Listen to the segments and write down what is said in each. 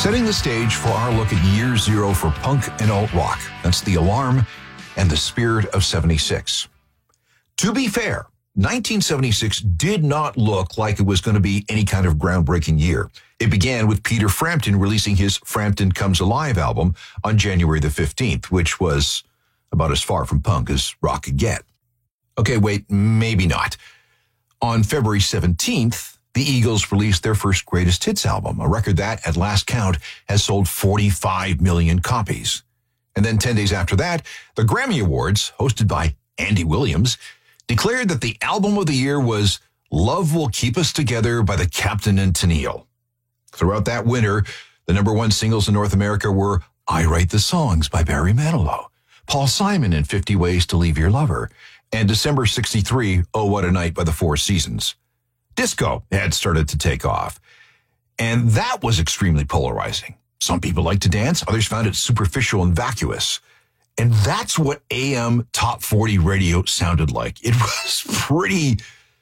Setting the stage for our look at year zero for punk and alt-rock. That's The Alarm and The Spirit of 76. To be fair, 1976 did not look like it was going to be any kind of groundbreaking year. It began with Peter Frampton releasing his Frampton Comes Alive album on January the 15th, which was about as far from punk as rock could get. Okay, wait, maybe not. On February 17th, the Eagles released their first greatest hits album, a record that, at last count, has sold 45 million copies. And then 10 days after that, the Grammy Awards, hosted by Andy Williams, declared that the album of the year was Love Will Keep Us Together by the Captain and Tennille. Throughout that winter, the number one singles in North America were I Write the Songs by Barry Manilow, Paul Simon and 50 Ways to Leave Your Lover, and December 63, Oh What a Night by the Four Seasons. Disco had started to take off, and that was extremely polarizing. Some people liked to dance, others found it superficial and vacuous. And that's what AM Top 40 radio sounded like. It was pretty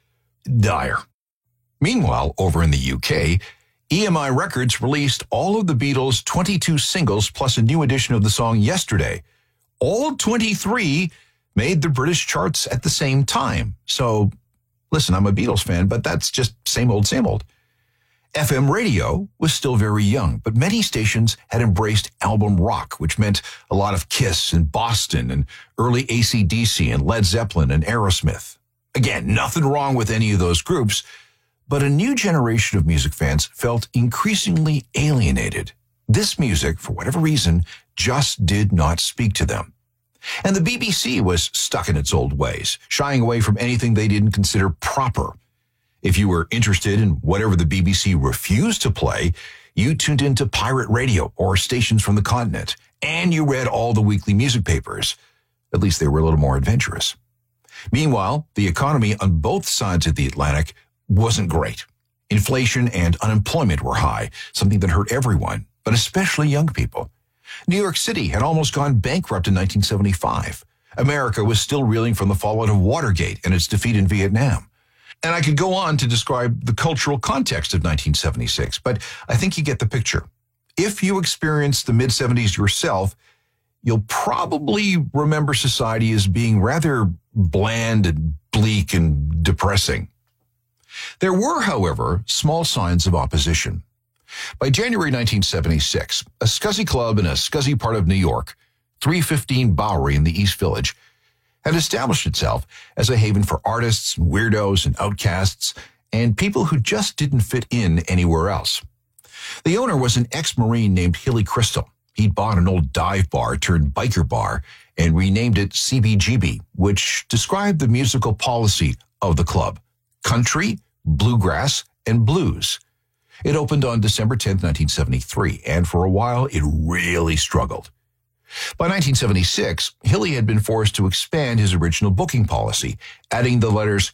dire. Meanwhile, over in the UK, EMI Records released all of the Beatles' 22 singles plus a new edition of the song Yesterday. All 23 made the British charts at the same time. So, listen, I'm a Beatles fan, but that's just same old, same old. FM radio was still very young, but many stations had embraced album rock, which meant a lot of Kiss and Boston and early AC/DC and Led Zeppelin and Aerosmith. Again, nothing wrong with any of those groups, but a new generation of music fans felt increasingly alienated. This music, for whatever reason, just did not speak to them. And the BBC was stuck in its old ways, shying away from anything they didn't consider proper. If you were interested in whatever the BBC refused to play, you tuned into pirate radio or stations from the continent, and you read all the weekly music papers. At least they were a little more adventurous. Meanwhile, the economy on both sides of the Atlantic wasn't great. Inflation and unemployment were high, something that hurt everyone, but especially young people. New York City had almost gone bankrupt in 1975. America was still reeling from the fallout of Watergate and its defeat in Vietnam. And I could go on to describe the cultural context of 1976, but I think you get the picture. If you experienced the mid-70s yourself, you'll probably remember society as being rather bland and bleak and depressing. There were, however, small signs of opposition. By January 1976, a scuzzy club in a scuzzy part of New York, 315 Bowery in the East Village, had established itself as a haven for artists and weirdos and outcasts and people who just didn't fit in anywhere else. The owner was an ex-Marine named Hilly Crystal. He'd bought an old dive bar turned biker bar and renamed it CBGB, which described the musical policy of the club: country, bluegrass, and blues. It opened on December 10, 1973, and for a while it really struggled. By 1976, Hilly had been forced to expand his original booking policy, adding the letters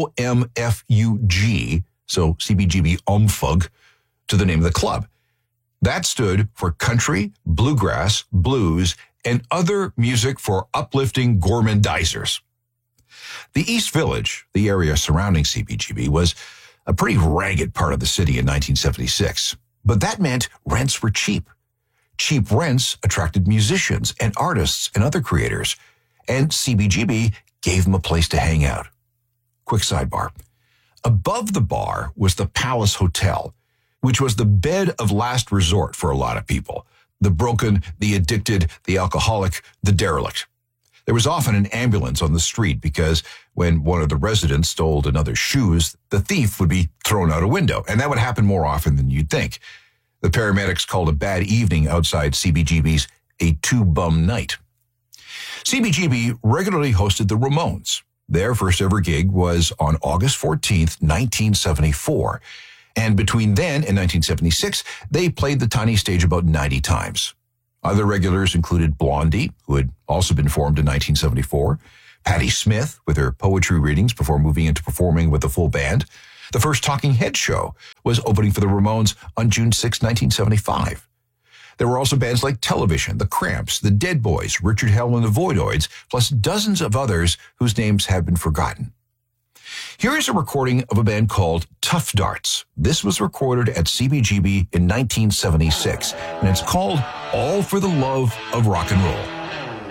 OMFUG, so CBGB OMFUG, to the name of the club. That stood for country, bluegrass, blues, and other music for uplifting gormandizers. The East Village, the area surrounding CBGB, was a pretty ragged part of the city in 1976, but that meant rents were cheap. Cheap rents attracted musicians and artists and other creators, and CBGB gave them a place to hang out. Quick sidebar. Above the bar was the Palace Hotel, which was the bed of last resort for a lot of people: the broken, the addicted, the alcoholic, the derelict. There was often an ambulance on the street because when one of the residents stole another's shoes, the thief would be thrown out a window, and that would happen more often than you'd think. The paramedics called a bad evening outside CBGB's a two-bum night. CBGB regularly hosted the Ramones. Their first ever gig was on August 14th, 1974. And between then and 1976, they played the tiny stage about 90 times. Other regulars included Blondie, who had also been formed in 1974, Patti Smith with her poetry readings before moving into performing with the full band. The first Talking Heads show was opening for the Ramones on June 6, 1975. There were also bands like Television, The Cramps, The Dead Boys, Richard Hell and the Voidoids, plus dozens of others whose names have been forgotten. Here is a recording of a band called Tough Darts. This was recorded at CBGB in 1976, and it's called All for the Love of Rock and Roll.